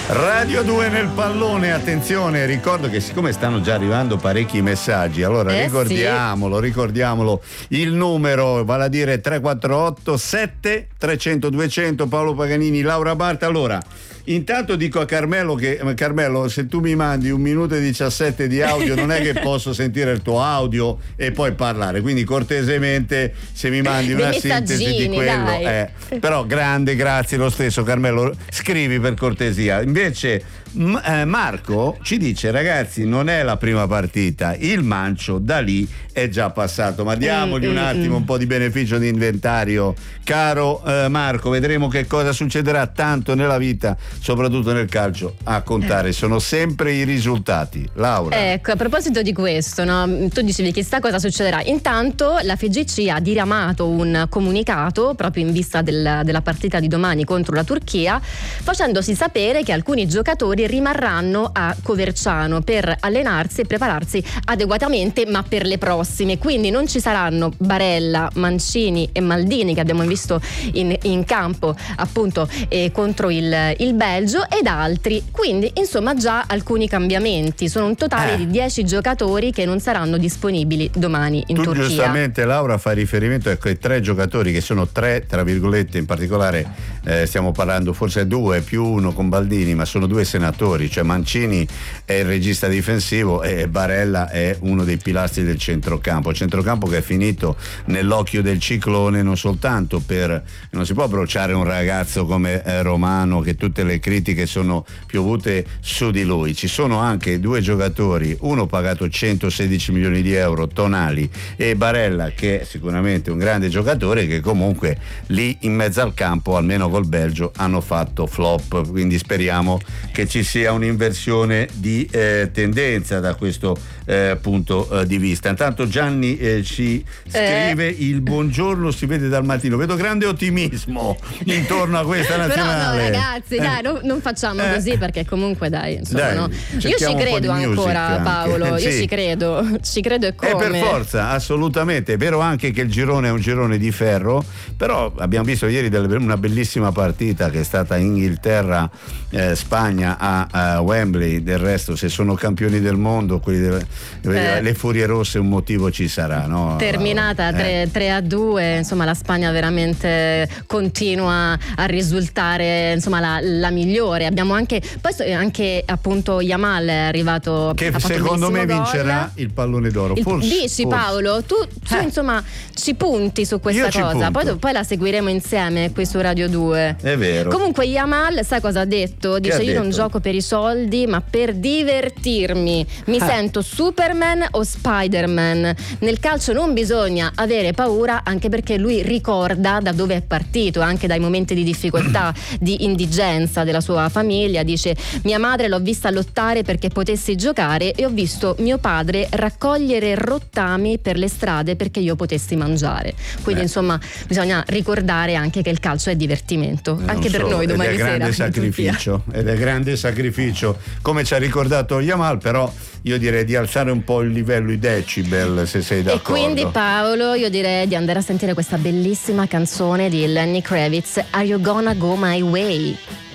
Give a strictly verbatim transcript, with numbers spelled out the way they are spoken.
Radio due nel pallone, attenzione, ricordo che siccome stanno già arrivando parecchi messaggi, allora eh ricordiamolo, sì. ricordiamolo, il numero vale a dire tre quattro otto sette trecento duecento, Paolo Paganini, Laura Barta. Allora, intanto dico a Carmelo che Carmelo, se tu mi mandi un minuto e diciassette di audio non è che posso sentire il tuo audio e poi parlare, quindi cortesemente se mi mandi una sintesi di quello eh. Però grande, grazie lo stesso Carmelo, scrivi per cortesia. Invece M- eh, Marco ci dice: ragazzi, non è la prima partita, il Mancio da lì è già passato, ma diamogli mm, un attimo mm. un po' di beneficio di inventario, caro eh, Marco, vedremo che cosa succederà. Tanto nella vita, soprattutto nel calcio, a contare sono sempre i risultati. Laura, ecco, a proposito di questo, no? Tu dicevi chissà cosa succederà. Intanto la F G C ha diramato un comunicato proprio in vista del, della partita di domani contro la Turchia, facendosi sapere che alcuni giocatori rimarranno a Coverciano per allenarsi e prepararsi adeguatamente, ma per le prossime. Quindi non ci saranno Barella, Mancini e Maldini, che abbiamo visto in, in campo appunto eh, contro il, il Belgio, ed altri. Quindi insomma già alcuni cambiamenti. Sono un totale eh. di dieci giocatori che non saranno disponibili domani in tu Turchia. Giustamente Laura fa riferimento ecco, ai tre giocatori che sono tre tra virgolette, in particolare eh, stiamo parlando forse due più uno con Baldini, ma sono due senatori, cioè Mancini è il regista difensivo e Barella è uno dei pilastri del centrocampo, centrocampo che è finito nell'occhio del ciclone non soltanto per, non si può bruciare un ragazzo come eh, Romano, che tutte le critiche sono piovute su di lui. Ci sono anche due giocatori, uno pagato centosedici milioni di euro, Tonali, e Barella, che è sicuramente un grande giocatore, che comunque lì in mezzo al campo, almeno col Belgio, hanno fatto flop, quindi speriamo che ci sia un'inversione di eh, tendenza da questo eh, punto eh, di vista. Intanto Gianni eh, ci scrive: eh. il buongiorno si vede dal mattino, vedo grande ottimismo intorno a questa nazionale. Però no, ragazzi, eh. dai, non, non facciamo eh. così, perché comunque dai, insomma, dai, no? Io ci credo ancora, Paolo, sì. io ci credo, ci credo e come. E per forza, assolutamente. È vero anche che il girone è un girone di ferro, però abbiamo visto ieri delle, una bellissima partita che è stata Inghilterra eh, Spagna a, a Wembley. Del resto, se sono campioni del mondo, quelli delle, eh. le Furie Rosse, un motivo ci sarà, no? Terminata eh. tre a due, insomma la Spagna veramente continua a risultare insomma la, la migliore. Abbiamo anche poi anche appunto Yamal è arrivato, che secondo me vincerà il pallone d'oro. Il, forse, dici forse. Paolo, tu, tu eh. insomma ci punti su questa Io cosa, poi, poi la seguiremo insieme qui su Radio due. È vero. Comunque Yamal, sai cosa ha detto? Dice: io non gioco per i soldi, ma per divertirmi. Mi ah. sento Superman o Spider-Man. Nel calcio non bisogna avere paura, anche perché lui ricorda da dove è partito, anche dai momenti di difficoltà, di indigenza della sua famiglia. Dice: mia madre l'ho vista lottare perché potessi giocare e ho visto mio padre raccogliere rottami per le strade perché io potessi mangiare. Quindi Beh. insomma bisogna ricordare anche che il calcio è divertimento, eh, anche per so, noi domani ed è grande sera sacrificio ed è grande sacrificio, come ci ha ricordato Yamal. Però io direi di alzare un po' il livello, i decibel, se sei d'accordo. E quindi Paolo, io direi di andare a sentire questa bellissima canzone di Lenny Kravitz, Are You Gonna Go My Way?